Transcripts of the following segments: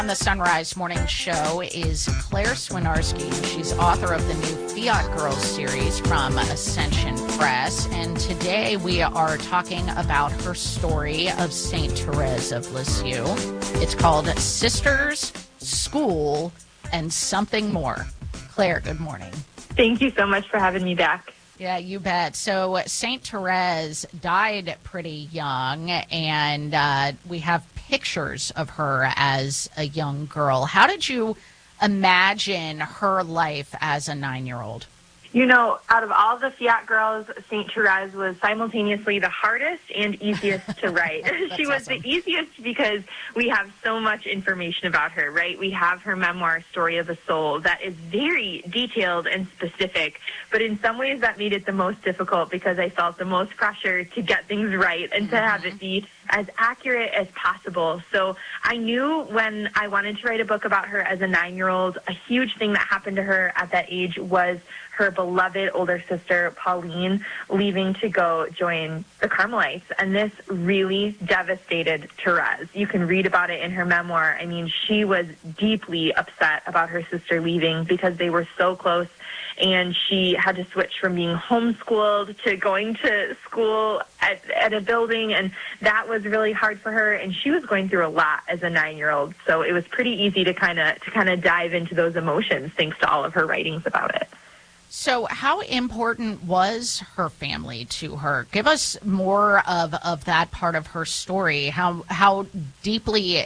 On the Sunrise Morning Show is Claire Swinarski. She's author of the new Fiat Girls series from Ascension Press. And today we are talking about her story of St. Therese of Lisieux. It's called Sisters, School, and Something More. Claire, good morning. Thank you so much for having me back. Yeah, you bet. So St. Therese died pretty young, and we have pictures of her as a young girl. How did you imagine her life as a 9-year-old? You know, out of all the Fiat Girls, St. Therese was simultaneously the hardest and easiest to write. She was awesome. The easiest because we have so much information about her, right? We have her memoir, Story of a Soul, that is very detailed and specific, but in some ways that made it the most difficult because I felt the most pressure to get things right and to have it be as accurate as possible. So I knew when I wanted to write a book about her as a 9-year-old, a huge thing that happened to her at that age was her beloved older sister, Pauline, leaving to go join the Carmelites. And this really devastated Therese. You can read about it in her memoir. I mean, she was deeply upset about her sister leaving because they were so close, and she had to switch from being homeschooled to going to school at a building, and that was really hard for her, and she was going through a lot as a 9-year-old, so it was pretty easy to kind of dive into those emotions thanks to all of her writings about it. So how important was her family to her? Give us more of that part of her story, how deeply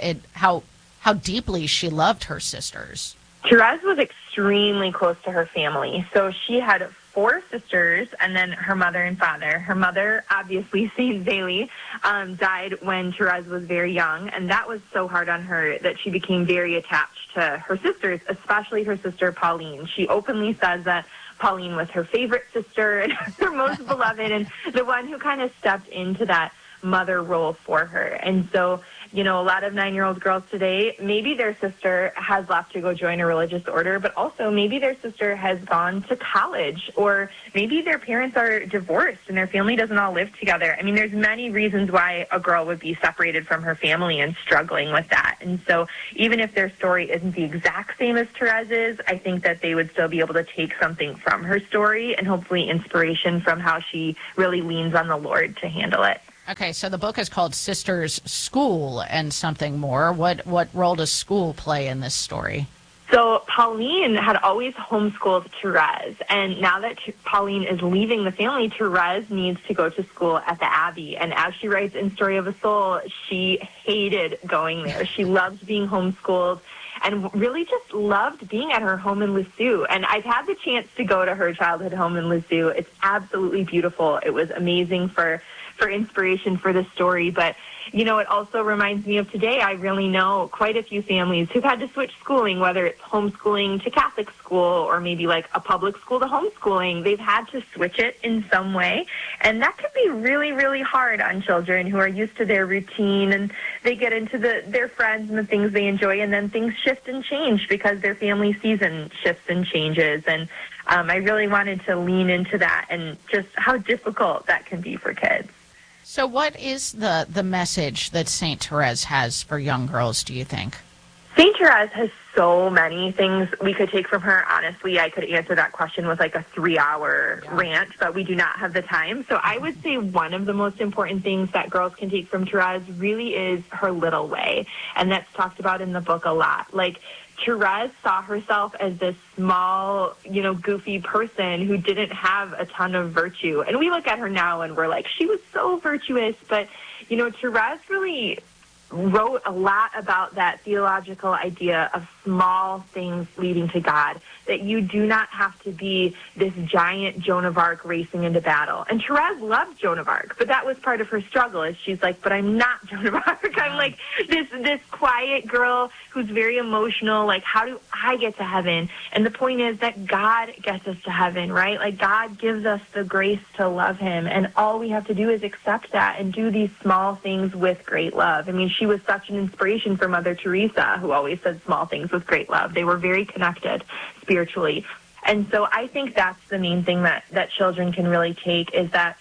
she loved her sisters. Therese was extremely close to her family. So she had 4 sisters and then her mother and father. Her mother, obviously Saint Zélie, died when Therese was very young, and that was so hard on her that she became very attached to her sisters, especially her sister Pauline. She openly says that Pauline was her favorite sister and her most beloved, and the one who kind of stepped into that mother role for her. And so, you know, a lot of 9-year-old girls today, maybe their sister has left to go join a religious order, but also maybe their sister has gone to college, or maybe their parents are divorced and their family doesn't all live together. I mean, there's many reasons why a girl would be separated from her family and struggling with that. And so even if their story isn't the exact same as Therese's, I think that they would still be able to take something from her story and hopefully inspiration from how she really leans on the Lord to handle it. Okay, so the book is called Sisters, School, and Something More. What role does school play in this story? So Pauline had always homeschooled Therese, and now that Pauline is leaving the family, Therese needs to go to school at the Abbey. And as she writes in Story of a Soul, she hated going there. She loved being homeschooled and really just loved being at her home in Lisieux. And I've had the chance to go to her childhood home in Lisieux. It's absolutely beautiful. It was amazing for inspiration for the story. But, you know, it also reminds me of today. I really know quite a few families who've had to switch schooling, whether it's homeschooling to Catholic school or maybe like a public school to homeschooling. They've had to switch it in some way. And that can be really, really hard on children who are used to their routine, and they get into their friends and the things they enjoy, and then things shift and change because their family season shifts and changes. And I really wanted to lean into that and just how difficult that can be for kids. So what is the message that St. Therese has for young girls, do you think? St. Therese has so many things we could take from her. Honestly, I could answer that question with like a 3-hour rant, but we do not have the time. So I would say one of the most important things that girls can take from Therese really is her little way. And that's talked about in the book a lot. Like, Therese saw herself as this small, you know, goofy person who didn't have a ton of virtue. And we look at her now and we're like, she was so virtuous. But, you know, Therese really wrote a lot about that theological idea of small things leading to God, that you do not have to be this giant Joan of Arc racing into battle. And Therese loved Joan of Arc, but that was part of her struggle, is she's like, but I'm not Joan of Arc. I'm like this quiet girl who's very emotional. Like, how do I get to heaven? And the point is that God gets us to heaven, right? Like, God gives us the grace to love him, and all we have to do is accept that and do these small things with great love. I mean, she was such an inspiration for Mother Teresa, who always said small things with great love. They were very connected spiritually. And so I think that's the main thing that children can really take, is that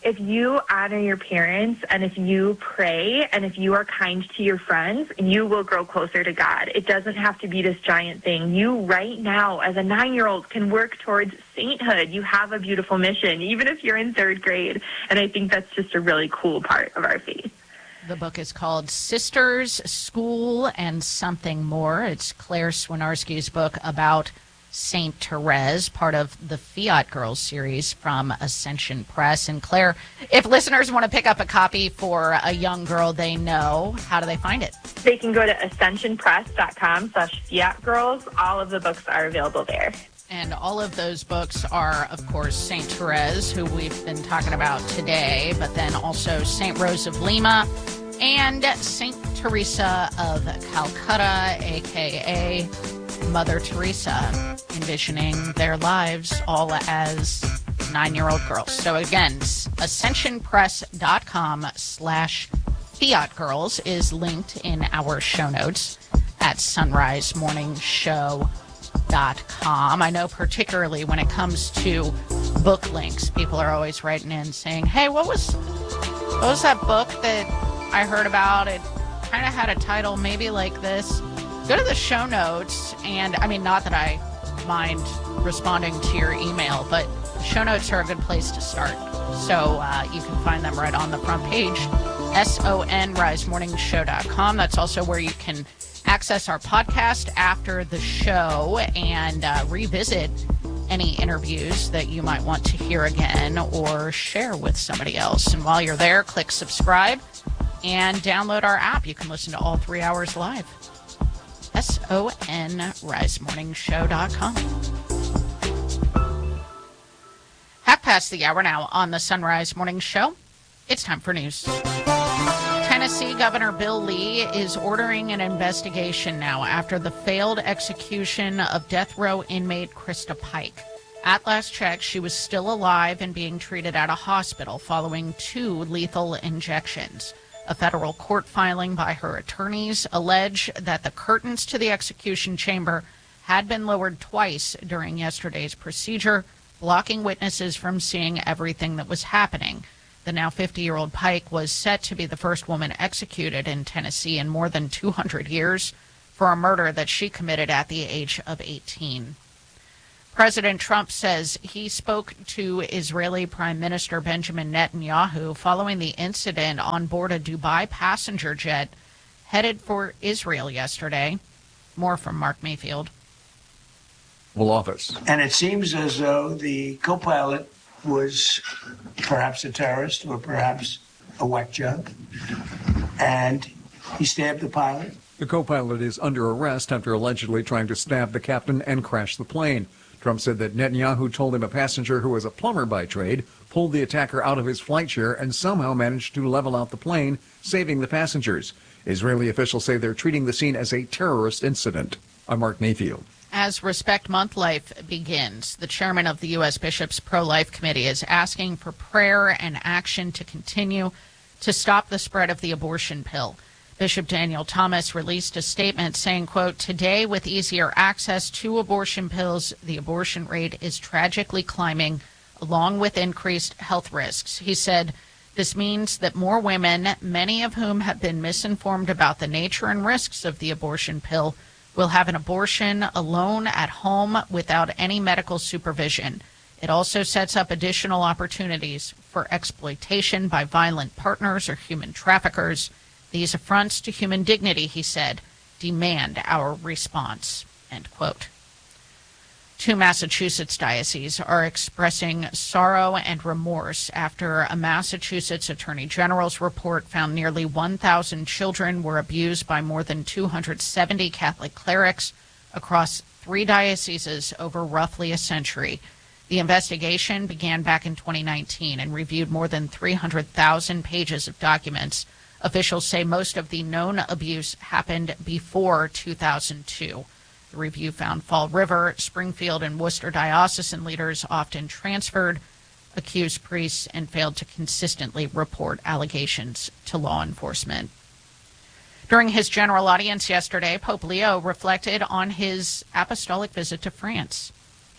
if you honor your parents and if you pray and if you are kind to your friends, you will grow closer to God. It doesn't have to be this giant thing. You right now, as a 9-year-old, can work towards sainthood. You have a beautiful mission, even if you're in 3rd grade. And I think that's just a really cool part of our faith. The book is called Sisters, School, and Something More. It's Claire Swinarski's book about Saint Therese, part of the Fiat Girls series from Ascension Press. And Claire, if listeners want to pick up a copy for a young girl they know, how do they find it? They can go to ascensionpress.com/fiatgirls. All of the books are available there. And all of those books are, of course, Saint Therese, who we've been talking about today, but then also Saint Rose of Lima and Saint Teresa of Calcutta, a.k.a. Mother Teresa, envisioning their lives all as 9-year-old girls. So again, ascensionpress.com/fiatgirls is linked in our show notes at sunrisemorningshow.com. I know particularly when it comes to book links, people are always writing in saying, hey, what was that book that I heard about? It kind of had a title maybe like this. Go to the show notes, and I mean, not that I mind responding to your email, but show notes are a good place to start. So you can find them right on the front page, sunrisemorningshow.com. That's also where you can access our podcast after the show and revisit any interviews that you might want to hear again or share with somebody else. And while you're there, click subscribe and download our app. You can listen to all 3 hours live. sunrisemorningshow.com. 6:30 now on the Sunrise Morning Show. It's time for news. Tennessee Governor Bill Lee is ordering an investigation now after the failed execution of death row inmate Krista Pike. At last check, she was still alive and being treated at a hospital following 2 lethal injections. A federal court filing by her attorneys allege that the curtains to the execution chamber had been lowered twice during yesterday's procedure, blocking witnesses from seeing everything that was happening. The now 50-year-old Pike was set to be the first woman executed in Tennessee in more than 200 years for a murder that she committed at the age of 18. President Trump says he spoke to Israeli Prime Minister Benjamin Netanyahu following the incident on board a Dubai passenger jet headed for Israel yesterday. More from Mark Mayfield. Office. And it seems as though the co-pilot was perhaps a terrorist or perhaps a whack job, and he stabbed the pilot. The co-pilot is under arrest after allegedly trying to stab the captain and crash the plane. Trump said that Netanyahu told him a passenger who was a plumber by trade pulled the attacker out of his flight chair and somehow managed to level out the plane, saving the passengers. Israeli officials say they're treating the scene as a terrorist incident. I'm Mark Mayfield. As Respect Month Life begins, the chairman of the U.S. Bishops' Pro-Life Committee is asking for prayer and action to continue to stop the spread of the abortion pill. Bishop Daniel Thomas released a statement saying, quote, "Today, with easier access to abortion pills, the abortion rate is tragically climbing, along with increased health risks." He said, "This means that more women, many of whom have been misinformed about the nature and risks of the abortion pill, will have an abortion alone at home without any medical supervision. It also sets up additional opportunities for exploitation by violent partners or human traffickers. These affronts to human dignity," he said, "demand our response," end quote. 2 Massachusetts dioceses are expressing sorrow and remorse after a Massachusetts Attorney General's report found nearly 1,000 children were abused by more than 270 Catholic clerics across 3 dioceses over roughly a century. The investigation began back in 2019 and reviewed more than 300,000 pages of documents. Officials say most of the known abuse happened before 2002. The review found Fall River, Springfield, and Worcester diocesan leaders often transferred, accused priests, and failed to consistently report allegations to law enforcement. During his general audience yesterday, Pope Leo reflected on his apostolic visit to France.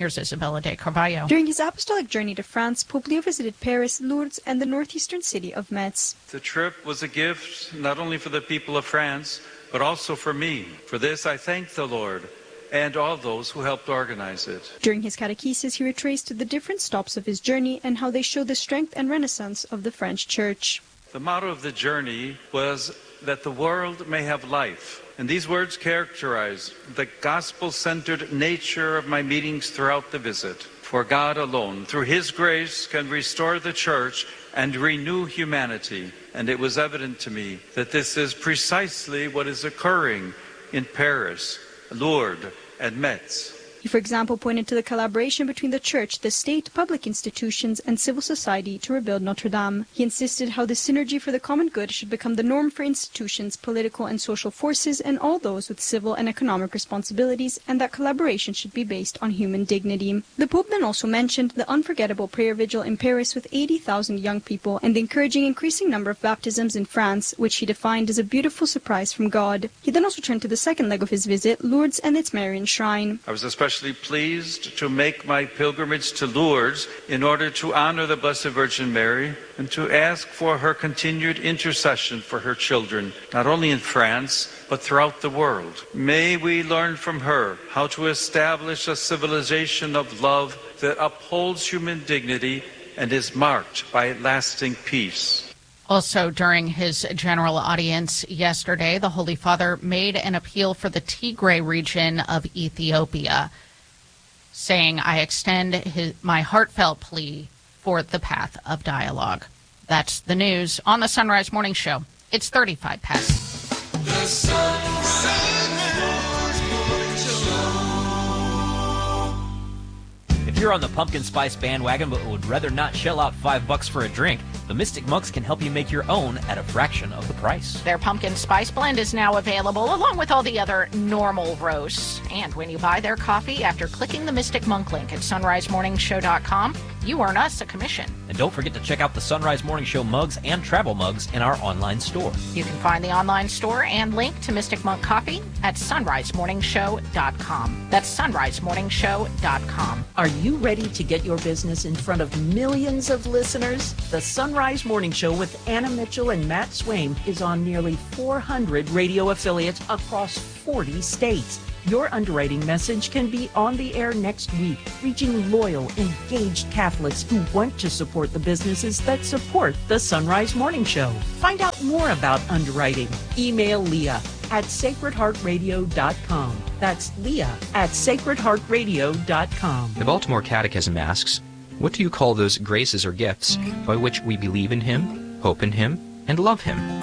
Here's Isabella de Carvalho. During his apostolic journey to France, Pope Leo visited Paris, Lourdes, and the northeastern city of Metz. The trip was a gift not only for the people of France, but also for me. For this, I thank the Lord and all those who helped organize it. During his catechesis, he retraced the different stops of his journey and how they show the strength and renaissance of the French Church. The motto of the journey was that the world may have life. And these words characterize the gospel-centered nature of my meetings throughout the visit. For God alone, through His grace, can restore the Church and renew humanity. And it was evident to me that this is precisely what is occurring in Paris, Lourdes, and Metz. He, for example, pointed to the collaboration between the church, the state, public institutions, and civil society to rebuild Notre Dame. He insisted how the synergy for the common good should become the norm for institutions, political and social forces, and all those with civil and economic responsibilities, and that collaboration should be based on human dignity. The Pope then also mentioned the unforgettable prayer vigil in Paris with 80,000 young people and the encouraging increasing number of baptisms in France, which he defined as a beautiful surprise from God. He then also turned to the second leg of his visit, Lourdes and its Marian shrine. I was especially pleased to make my pilgrimage to Lourdes in order to honor the Blessed Virgin Mary and to ask for her continued intercession for her children, not only in France, but throughout the world. May we learn from her how to establish a civilization of love that upholds human dignity and is marked by lasting peace. Also, during his general audience yesterday, the Holy Father made an appeal for the Tigray region of Ethiopia, saying, I extend my heartfelt plea for the path of dialogue. That's the news on the Sunrise Morning Show. It's 35 past. The Sunrise Morning Show. If you're on the pumpkin spice bandwagon but would rather not shell out $5 for a drink, the Mystic Mugs can help you make your own at a fraction of the price. Their pumpkin spice blend is now available, along with all the other normal roasts. And when you buy their coffee after clicking the Mystic Monk link at sunrisemorningshow.com, you earn us a commission. And don't forget to check out the Sunrise Morning Show mugs and travel mugs in our online store. You can find the online store and link to Mystic Monk Coffee at sunrisemorningshow.com. That's sunrisemorningshow.com. Are you ready to get your business in front of millions of listeners? The Sunrise Morning Show with Anna Mitchell and Matt Swaim is on nearly 400 radio affiliates across 40 states. Your underwriting message can be on the air next week, reaching loyal, engaged Catholics who want to support the businesses that support the Sunrise Morning Show. Find out more about underwriting. Email Leah at sacredheartradio.com. That's Leah at sacredheartradio.com. The Baltimore Catechism asks, what do you call those graces or gifts by which we believe in Him, hope in Him, and love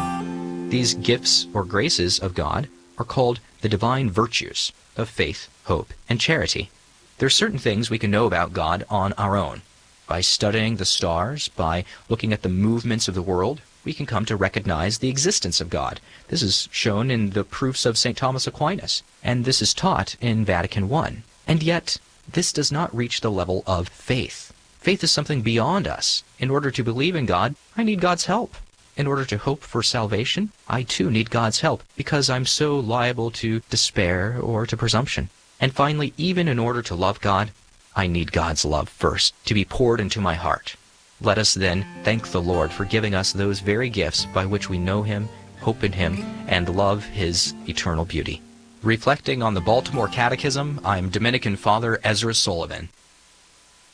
Him? These gifts or graces of God are called the divine virtues of faith, hope, and charity. There are certain things we can know about God on our own. By studying the stars, by looking at the movements of the world, we can come to recognize the existence of God. This is shown in the proofs of St. Thomas Aquinas, and this is taught in Vatican I. And yet, this does not reach the level of faith. Faith is something beyond us. In order to believe in God, I need God's help. In order to hope for salvation, I too need God's help, because I'm so liable to despair or to presumption. And finally, even in order to love God, I need God's love first to be poured into my heart. Let us then thank the Lord for giving us those very gifts by which we know Him, hope in Him, and love His eternal beauty. Reflecting on the Baltimore Catechism, I'm Dominican Father Ezra Sullivan.